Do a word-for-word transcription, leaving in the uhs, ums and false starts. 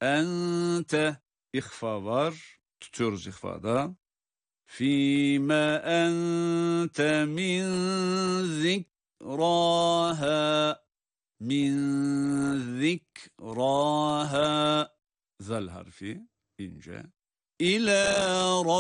ente ihfa var. Tutuyoruz ihfada. Fîme ente min zikraha. Min zikraha. Zal harfi ince. İlâ